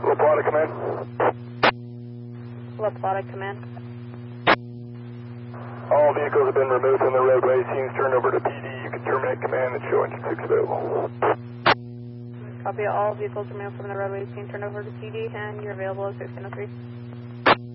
La Plata Command. La Plata Command. All vehicles have been removed from the roadway. Scenes turned over to PD. You can terminate command and show engine 6 available. Copy. All vehicles removed from the roadway. Scene turned over to PD, and you're available at 1603.